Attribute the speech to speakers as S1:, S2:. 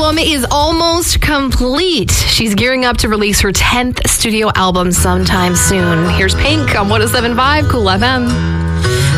S1: album is almost complete. She's gearing up to release her 10th studio album sometime soon. Here's Pink on 107.5 Cool FM.